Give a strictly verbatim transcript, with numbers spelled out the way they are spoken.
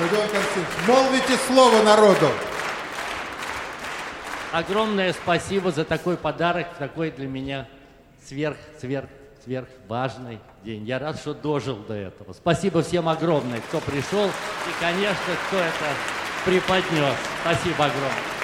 Родион Константинович, молвите слово народу. Огромное спасибо за такой подарок, такой для меня сверх, сверх, сверх важный день. Я рад, что дожил до этого. Спасибо всем огромное, кто пришел и, конечно, кто это преподнес. Спасибо огромное.